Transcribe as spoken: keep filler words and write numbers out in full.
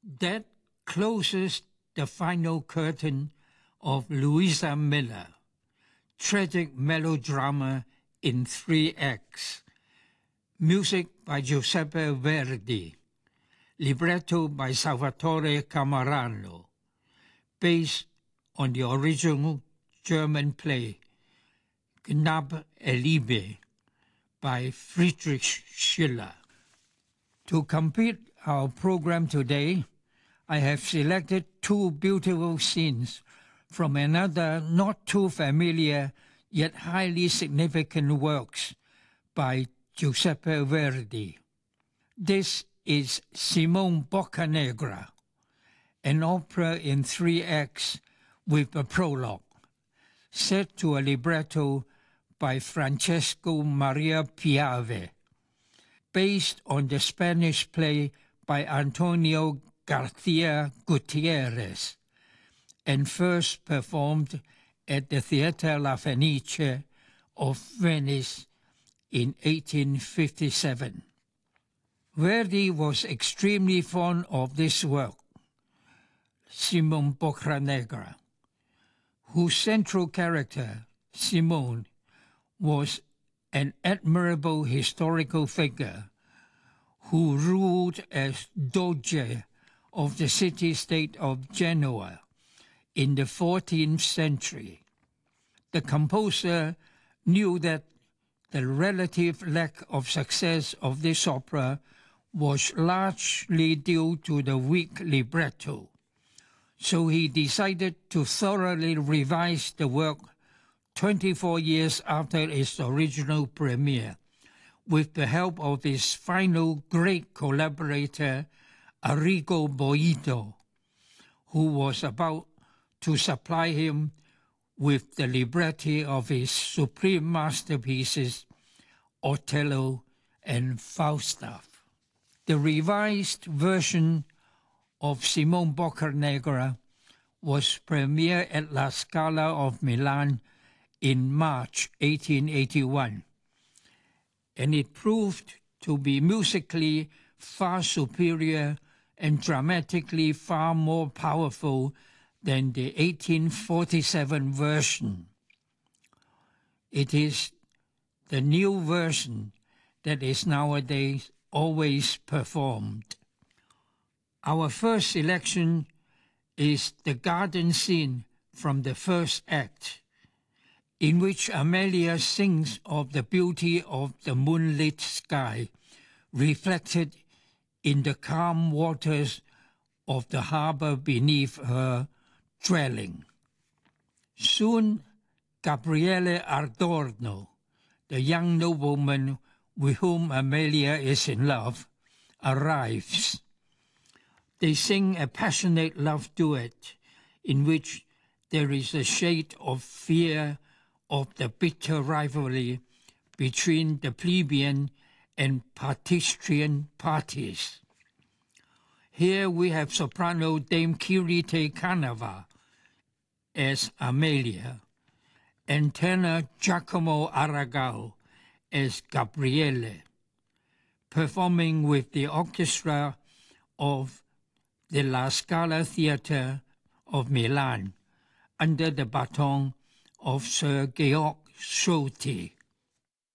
That closes the final curtain of Louisa Miller, tragic melodrama in three acts. Music by Giuseppe Verdi, libretto by Salvatore Camarano, based on the original German play Gnade und Liebe by Friedrich Schiller. To complete our program today, I have selected two beautiful scenes from another not too familiar yet highly significant works by Giuseppe Verdi. This is Simone Boccanegra, an opera in three acts with a prologue, set to a libretto by Francesco Maria Piave, based on the Spanish play by Antonio García Gutiérrez, and first performed at the Theatre La Fenice of Venice in eighteen fifty-seven. Verdi was extremely fond of this work, Simone Boccanegra, whose central character, Simone, was an admirable historical figure who ruled as Doge of the city-state of Genoa in the fourteenth century. The composer knew that the relative lack of success of this opera was largely due to the weak libretto, so he decided to thoroughly revise the work twenty-four years after its original premiere, with the help of his final great collaborator, Arrigo Boito, who was about to supply him with the libretti of his supreme masterpieces, Otello and Falstaff. The revised version of Simone Boccanegra was premiered at La Scala of Milan in March eighteen eighty-one, and it proved to be musically far superior and dramatically far more powerful than the eighteen forty-seven version. It is the new version that is nowadays always performed. Our first selection is the garden scene from the first act, in which Amelia sings of the beauty of the moonlit sky, reflected in the calm waters of the harbor beneath her dwelling. Soon, Gabriele Adorno, the young nobleman with whom Amelia is in love, arrives. They sing a passionate love duet in which there is a shade of fear of the bitter rivalry between the plebeian and patrician parties. Here we have soprano Dame Kirite Canova as Amelia, and tenor Giacomo Aragao as Gabriele, performing with the orchestra of the La Scala Theatre of Milan under the baton of Sir Georg Solti.